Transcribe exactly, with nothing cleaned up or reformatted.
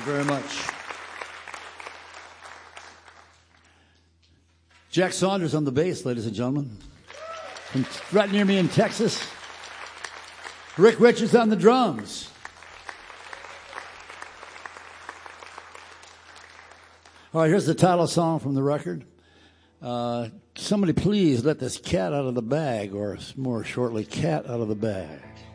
very much. Jack Saunders on the bass, ladies and gentlemen. From right near me in Texas. Rick Richards on the drums. All right, here's the title song from the record. Uh, somebody please let this cat out of the bag, or more shortly, cat out of the bag.